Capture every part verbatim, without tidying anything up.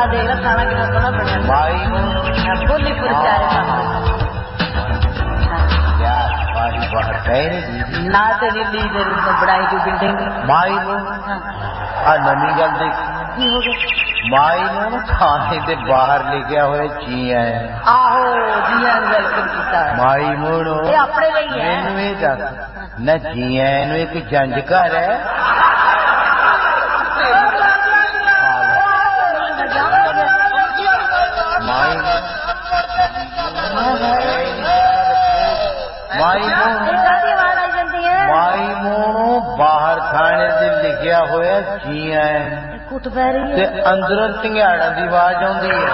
देख ला खाना कितना सोना बना माई बोली पूरी चाहे बाहर कह ना तेरी लीडर बनाई की बिल्डिंग माई नो आ नवी गल देखी की हो गया माई नो खाने दे बाहर लिखिया होया जी आए आहो जी आए वेलकम कीता माई मोनो ये अपने लिए है मैनू ये दस न जी आए नु एक जंज घर है माई माई माई मोनो बाहर खाने से लिखिया होया जी आए कुट पै रही है अंदरों धिंगाड़ा की आवाज आती है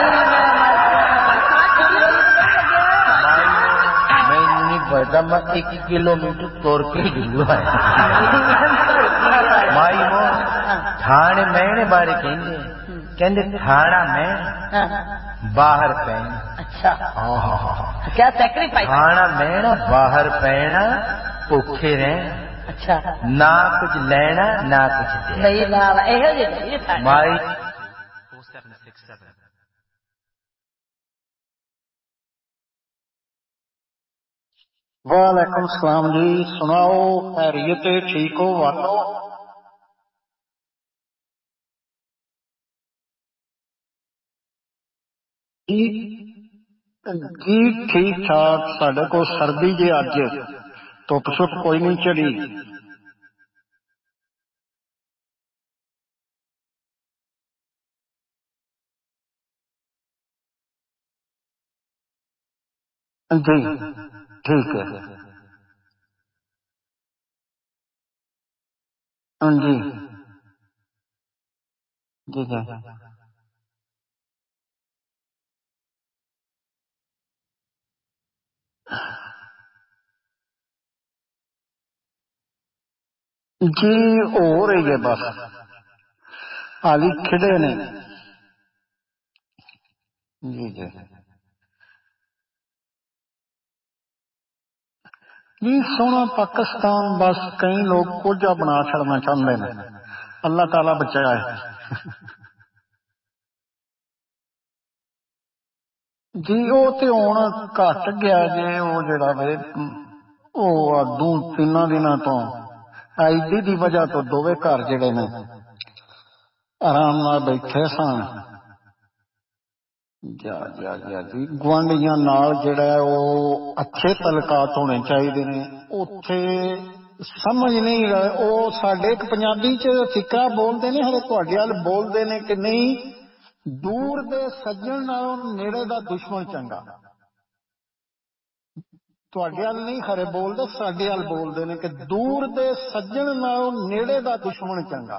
मैनू नहीं पता मैं एक किलोमीटर तुर के जरूर आया माई मोन थाने महने बारे कहते कहते थाना मैं बाहर पैना अच्छा क्या सैक्रीफाइस खाना महना बाहर पैना भुखे रहना अच्छा ना कुछ लेना ना कुछ देना सही बात है एहो जी माई वालेकुम सलाम जी सुनाओ खैरियत ठीक हो वालो जी जी ठीक ठाक साडे को सर्दी जे अज धुप शुप कोई नहीं चढ़ी जी ठीक है जी जी जी जी हो रही है बस हाली खिड़े ने जी जी जी सोना पाकिस्तान बस कई लोग कोझा बना छड़ना चाहते हैं अल्लाह ताला बचाए जी वो तो हुण घट गया जे वो जड़ा वे वो दू तीन दिन तो ईदी की वजह तो दोवे घर जड़े ने आराम नाल बैठे सन जा जा जा जी गुआंढियां नाल जिहड़ा वो अच्छे तलकात होने चाहिए ने उत्थे समझ नहीं रहे वो साडे एक पंजाबी च फिकरा बोलते ने हले तुहाडे अल बोलते ने कि नहीं दूर दे सज्जन नालों नेड़े दा दुश्मन चंगा तुहाडे अल नहीं खरे बोलते साडे अल बोलते ने कि दूर दे सज्जन नालों नेड़े दा दुश्मन चंगा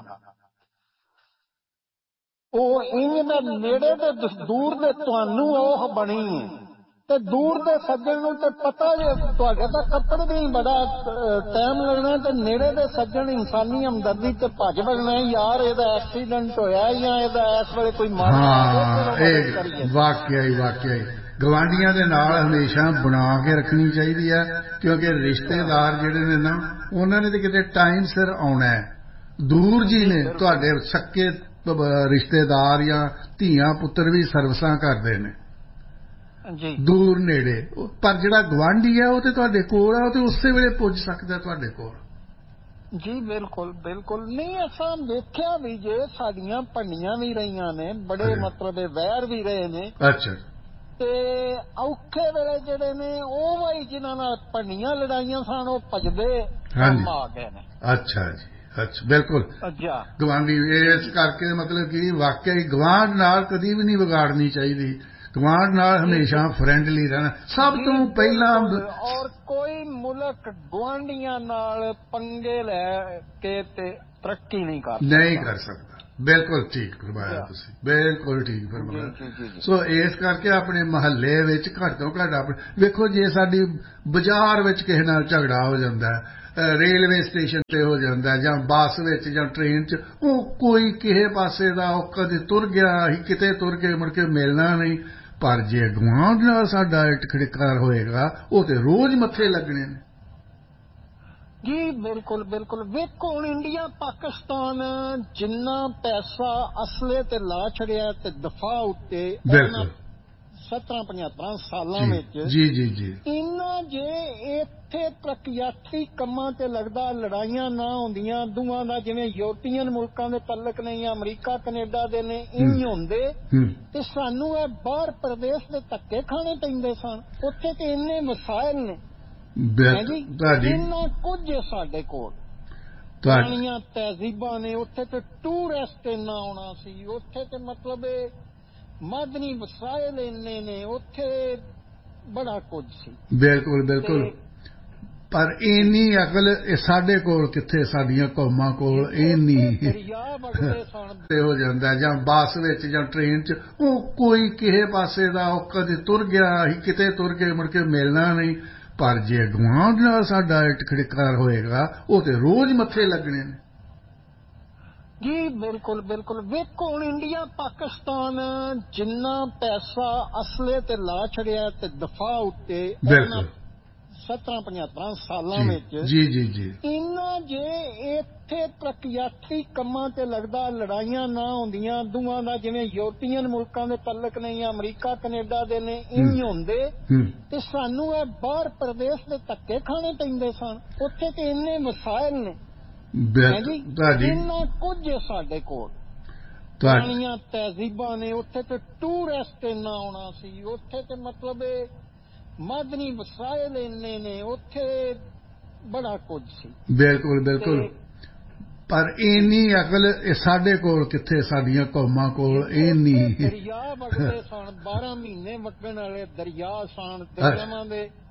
ਉਹ ਇੰਜ ਦਾ ਨੇੜੇ ਤੇ ਦੂਰ ਦੇ ਤੁਹਾਨੂੰ ਉਹ ਬਣੀ ਹੈ ਤੇ ਦੂਰ ਦੇ ਸੱਜਣ ਨੂੰ ਤੇ ਪਤਾ ਜੇ ਤੁਹਾਡੇ ਤਾਂ ਕੱਪੜ ਵੀ ਬੜਾ ਟਾਈਮ ਲੱਗਣਾ ਤੇ ਨੇੜੇ ਦੇ ਸੱਜਣ ਇਨਸਾਨੀ ਹਮਦਰਦੀ ਤੇ ਭੱਜ ਵਗਣਾ ਯਾਰ ਇਹਦਾ ਐਕਸੀਡੈਂਟ ਹੋਇਆ ਜਾਂ ਇਹਦਾ ਇਸ ਵੇਲੇ ਕੋਈ ਮਾਰ ਇਹ ਵਾਕਿਆ ਹੀ ਵਾਕਿਆ ਹੀ ਗਵਾਂਢੀਆਂ ਦੇ ਨਾਲ ਹਮੇਸ਼ਾ ਬਣਾ ਕੇ ਰੱਖਣੀ ਚਾਹੀਦੀ ਹੈ ਕਿਉਂਕਿ ਰਿਸ਼ਤੇਦਾਰ ਜਿਹੜੇ ਨੇ ਨਾ ਉਹਨਾਂ ਨੇ ਤੇ ਕਿਤੇ ਟਾਈਮ ਸਿਰ ਆਉਣਾ ਹੈ ਦੂਰ ਜੀ ਨੇ ਤੁਹਾਡੇ ਸੱਕੇ ਰਿਸ਼ਤੇਦਾਰ ਜਾਂ ਧੀਆਂ ਪੁੱਤਰ ਵੀ ਸਰਵਿਸਾਂ ਕਰਦੇ ਨੇ ਦੂਰ ਨੇੜੇ ਪਰ ਜਿਹੜਾ ਗਵਾਂਢੀ ਹੈ ਉਹ ਤੇ ਤੁਹਾਡੇ ਕੋਲ ਆ ਉਹ ਤੇ ਉਸੇ ਵੇਲੇ ਪੁੱਜ ਸਕਦਾ ਤੁਹਾਡੇ ਕੋਲ ਜੀ ਬਿਲਕੁਲ ਬਿਲਕੁਲ ਨਹੀਂ ਅਸਾਂ ਵੇਖਿਆ ਵੀ ਜੇ ਸਾਡੀਆਂ ਭੰਡੀਆਂ ਵੀ ਰਹੀਆਂ ਨੇ ਬੜੇ ਮਤਲਬ ਵੈਰ ਵੀ ਰਹੇ ਨੇ ਅੱਛਾ ਤੇ ਔਖੇ ਵੇਲੇ ਜਿਹੜੇ ਨੇ ਉਹ ਵੀ ਜਿਨ੍ਹਾਂ ਨਾਲ ਭੰਡੀਆਂ ਲੜਾਈਆਂ ਸਨ ਉਹ ਭਜਦੇ ਕੰਮ ਆ ਗਏ ਨੇ ਅੱਛਾ ਜੀ ਅੱਛਾ ਬਿਲਕੁਲ ਅੱਛਾ ਗਵਾਂਢੀ ਇਸ ਕਰਕੇ ਮਤਲਬ ਕਿ ਵਾਕਿਆ ਹੀ ਗਵਾਂਢ ਨਾਲ ਕਦੀ ਵੀ ਨਹੀਂ ਵਿਗਾੜਨੀ ਚਾਹੀਦੀ ਗਵਾਂਢ ਨਾਲ ਹਮੇਸ਼ਾ ਫਰੈਂਡਲੀ ਰਹਿਣਾ ਸਭ ਤੋਂ ਪਹਿਲਾਂ ਔਰ ਕੋਈ ਮੁਲਕ ਗਵਾਂਢੀਆਂ ਨਾਲ ਪੰਗੇ ਲੈ ਕੇ ਤੇ ਤਰੱਕੀ ਨਹੀਂ ਕਰ ਸਕਦਾ ਨਹੀਂ ਕਰ ਸਕਦਾ ਬਿਲਕੁਲ ਠੀਕ ਫਰਮਾਇਆ ਤੁਸੀਂ ਬਿਲਕੁਲ ਠੀਕ ਫਰਮਾਇਆ ਸੋ ਇਸ ਕਰਕੇ ਆਪਣੇ ਮਹੱਲੇ ਵਿੱਚ ਘੱਟ ਤੋਂ ਘੱਟ ਆਪਣੇ ਵੇਖੋ ਜੇ ਸਾਡੀ ਬਾਜ਼ਾਰ ਵਿੱਚ ਕਿਸੇ ਨਾਲ ਝਗੜਾ ਹੋ ਜਾਂਦਾ ਹੈ ਰੇਲਵੇ ਸਟੇਸ਼ਨ ਤੇ ਹੋ ਜਾਂਦਾ ਜਾਂ ਬੱਸ ਵਿੱਚ ਜਾਂ ਟ੍ਰੇਨ 'ਚ ਉਹ ਕੋਈ ਕਿਸੇ ਪਾਸੇ ਦਾ ਉਹ ਕਦੇ ਤੁਰ ਗਿਆ ਅਸੀਂ ਕਿਤੇ ਤੁਰ ਕੇ ਮੁੜ ਕੇ ਮਿਲਣਾ ਨਹੀਂ ਪਰ ਜੇ ਗੁਆਂਢ ਨਾਲ ਸਾਡਾ ਇਟਖੜਕਾਰ ਹੋਏਗਾ ਉਹ ਤੇ ਰੋਜ਼ ਮੱਥੇ ਲੱਗਣੇ ਨੇ ਜੀ ਬਿਲਕੁਲ ਬਿਲਕੁਲ। ਵੇਖੋ ਹੁਣ ਇੰਡੀਆ ਪਾਕਿਸਤਾਨ ਜਿੰਨਾ ਪੈਸਾ ਅਸਲੇ ਤੇ ਲਾ ਛੜਿਆ ਤੇ ਦਫਾ ਉੱਤੇ ਬਿਲਕੁਲ ਸੱਤਰਾਂ ਪਝੱਤਰਾਂ ਸਾਲਾਂ ਵਿੱਚ ਜੀ ਜੀ ਜੀ ਇੰਨਾ ਜੇ ਇੱਥੇ ਪ੍ਰਕਿਆਤੀ ਕੰਮਾਂ ਤੇ ਲੱਗਦਾ ਲੜਾਈਆਂ ਨਾ ਹੁੰਦੀਆਂ ਦੋਵਾਂ ਦਾ ਜਿਵੇਂ ਯੂਰਪੀਅਨ ਮੁਲਕਾਂ ਦੇ ਤਲਕ ਨੇ ਜਾਂ ਅਮਰੀਕਾ ਕੈਨੇਡਾ ਦੇ ਨੇ ਇੰਜ ਹੁੰਦੇ ਤੇ ਸਾਨੂੰ ਇਹ ਬਾਹਰ ਪ੍ਰਦੇਸ਼ ਦੇ ਧੱਕੇ ਖਾਣੇ ਪੈਂਦੇ ਸਨ। ਉੱਥੇ ਤੇ ਇੰਨੇ ਮਸਾਇਲ ਨੇ ਤੁਹਾਡੀ ਇੰਨਾ ਕੁਝ ਹੈ ਸਾਡੇ ਕੋਲ, ਪੁਰਾਣੀਆਂ ਤਹਿਜ਼ੀਬਾਂ ਨੇ, ਉੱਥੇ ਤੇ ਟੂਰਿਸਟ ਇੰਨਾ ਆਉਣਾ ਸੀ, ਉੱਥੇ ਤੇ ਮਤਲਬ ਮਾਦਨੀ ਵਸਾਇਲ ਇੰਨੇ ਨੇ, ਉੱਥੇ ਬੜਾ ਕੁਝ ਸੀ। ਬਿਲਕੁਲ ਬਿਲਕੁਲ। ਪਰ ਇੰਨੀ ਅਕਲ ਸਾਡੇ ਕੋਲ ਕਿੱਥੇ, ਸਾਡੀਆਂ ਕੌਮਾਂ ਕੋਲ ਇੰਨੀ ਤੇ ਹੋ ਜਾਂਦਾ ਜਾਂ ਬੱਸ ਵਿੱਚ ਜਾਂ ਟ੍ਰੇਨ 'ਚ ਉਹ ਕੋਈ ਕਿਸੇ ਪਾਸੇ ਦਾ ਉਹ ਕਦੇ ਤੁਰ ਗਿਆ ਅਸੀਂ ਕਿਤੇ ਤੁਰ ਕੇ ਮੁੜ ਕੇ ਮਿਲਣਾ ਨਹੀਂ। ਪਰ ਜੇ ਗੁਆਂਢ ਨਾਲ ਸਾਡਾ ਖੜਕਾਰ ਹੋਏਗਾ ਉਹ ਤੇ ਰੋਜ਼ ਮੱਥੇ ਲੱਗਣੇ ਨੇ। ਜੀ ਬਿਲਕੁਲ ਬਿਲਕੁਲ। ਵੇਖੋ ਹੁਣ ਇੰਡੀਆ ਪਾਕਿਸਤਾਨ ਜਿੰਨਾ ਪੈਸਾ ਅਸਲੇ ਤੇ ਲਾ ਛੜਿਆ ਤੇ ਦਫਾ ਉੱਤੇ ਸੱਤਰਾਂ ਪਝੱਤਰਾਂ ਸਾਲਾਂ ਵਿੱਚ ਜੀ ਜੀ ਜੀ ਇੰਨਾ ਜੇ ਇੱਥੇ ਪ੍ਰਕਿਆਤੀ ਕੰਮਾਂ ਤੇ ਲੱਗਦਾ ਲੜਾਈਆਂ ਨਾ ਹੁੰਦੀਆਂ ਦੋਵਾਂ ਦਾ ਜਿਵੇਂ ਯੂਰਪੀਅਨ ਮੁਲਕਾਂ ਦੇ ਤਲਕ ਨੇ ਜਾਂ ਅਮਰੀਕਾ ਕੈਨੇਡਾ ਦੇ ਨੇ ਇੰਜ ਹੁੰਦੇ ਤੇ ਸਾਨੂੰ ਇਹ ਬਾਹਰ ਪ੍ਰਦੇਸ਼ ਦੇ ਧੱਕੇ ਖਾਣੇ ਪੈਂਦੇ ਸਨ। ਉੱਥੇ ਤੇ ਇੰਨੇ ਮਸਾਇਲ ਨੇ, ਇੰਨਾ ਕੁਝ ਹੈ ਸਾਡੇ ਕੋਲ, ਪੁਰਾਣੀਆਂ ਤਹਿਜ਼ੀਬਾਂ ਨੇ, ਉੱਥੇ ਤੇ ਟੂਰਿਸਟ ਇੰਨਾ ਆਉਣਾ ਸੀ, ਉੱਥੇ ਤੇ ਮਤਲਬ ਮਾਦਨੀ ਵਸਾਇਲ ਇੰਨੇ ਨੇ, ਉੱਥੇ ਬੜਾ ਕੁਝ ਸੀ। ਬਿਲਕੁਲ ਬਿਲਕੁਲ। ਪਰ ਇੰਨੀ ਅਕਲ ਸਾਡੇ ਕੋਲ ਕਿੱਥੇ, ਸਾਡੀਆਂ ਕੌਮਾਂ ਕੋਲ ਇੰਨੀ। ਦਰਿਆ ਵਗਦੇ ਸਨ, ਬਾਰਾਂ ਮਹੀਨੇ ਵਗਣ ਵਾਲੇ ਦਰਿਆ ਸਨ, ਦਰਿਆਵਾਂ ਦੇ